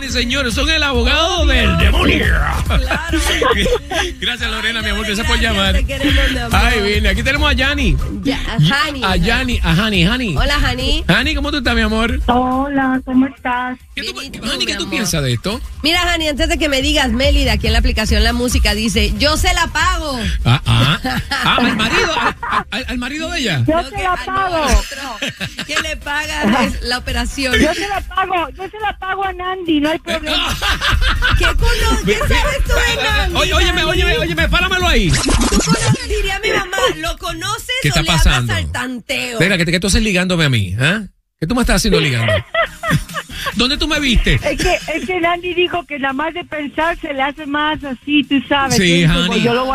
y señores, son el abogado del demonio. Claro. Gracias, Lorena, mi amor, gracias por llamar. Te queremos, mi amor. Ay, viene, aquí tenemos a Yani. Hani. Hola, Hani. Hani, ¿cómo tú estás, mi amor? Hola, ¿cómo estás? Hani, ¿qué tú piensas de esto? Mira, Hani, antes de que me digas, Mélida, aquí en la aplicación La Música dice, yo se la pago. ¿Al marido de ella? Yo se la pago. ¿Qué le paga es la operación? Yo se la pago a Nandi, no hay problema. ¿Qué sabes tú de Nandi? Óyeme, páramelo ahí. ¿Tú conoces, diría mi mamá, lo conoces ¿Qué está o le pasando? hablas al tanteo? Venga, ¿qué tú haces ligándome a mí? ¿Ah? ¿Qué tú me estás haciendo ligando? ¿Dónde tú me viste? Es que Nandi dijo que nada más de pensar se le hace más así, tú sabes. Sí, Entonces, Hani. yo lo voy